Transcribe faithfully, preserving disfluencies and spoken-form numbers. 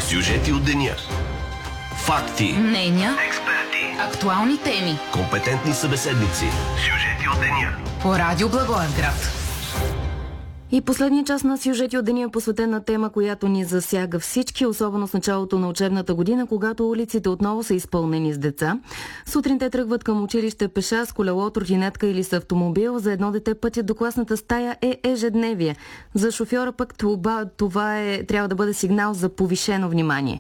Сюжети от деня. Факти. Мнения. Експерти. Актуални теми. Компетентни събеседници. Сюжети от деня. По Радио Благоевград. И последния част на Сюжети от деня е посветен на тема, която ни засяга всички, особено с началото на учебната година, когато улиците отново са изпълнени с деца. Сутрин те тръгват към училище пеша, с колело, тротинетка или с автомобил. За едно дете пътят до класната стая е ежедневие. За шофьора пък това, това е, трябва да бъде сигнал за повишено внимание.